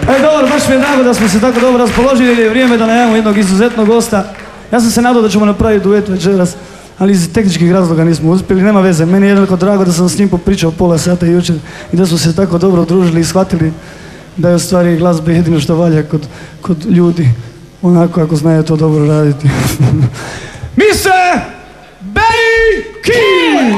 Dobro, baš mi je drago da smo se tako dobro raspoložili jer je vrijeme da najavimo jednog izuzetnog gosta. Ja sam se nadao da ćemo napraviti duet večeras, ali iz tehničkih razloga nismo uspjeli, nema veze. Meni je jednako drago da sam s njim popričao pola sata jučer i da smo se tako dobro družili i shvatili da je u stvari glazba jedino što valja kod ljudi, onako ako znaju to dobro raditi. Mr. Barry King!